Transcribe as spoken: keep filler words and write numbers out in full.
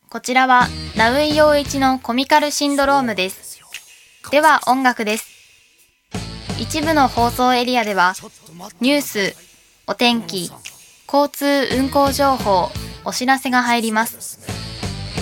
こちらはナウイ陽一のコミカルシンドロームです。では音楽です。一部の放送エリアではニュース、お天気、交通運行情報、お知らせが入ります。